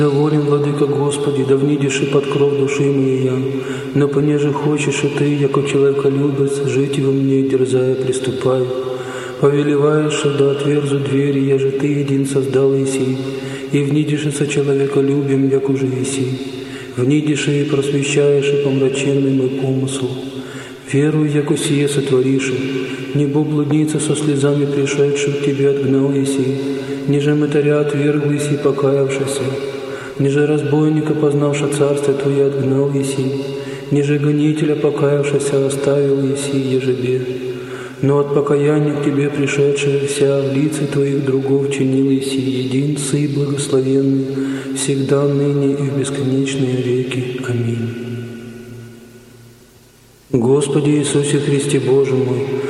Доволен, Владыка Господи, да внидишь и под кров души моей я, но понеже хочешь и Ты, яко человеколюбец, жить во мне, дерзая, приступай. Повелеваешь, да отверзу двери, еже Ты един создал еси, и внидишь и со человеколюбием, як уже еси. Внидишь и просвещаешь и помраченный мой помысл. Верую, яко сие сотворишь, небо блудница со слезами пришедших к Тебе отгнал еси, ниже мытаря отвергл еси, покаявшийся, ниже разбойника, познавша царствие Твое, отгнал еси, ниже гонителя, покаявшийся, оставил еси ежебе. Но от покаяния к Тебе пришедшая вся в лице Твоих другов чинил еси, един Сы благословенный, всегда, ныне и в бесконечные веки. Аминь. Господи Иисусе Христе Боже мой,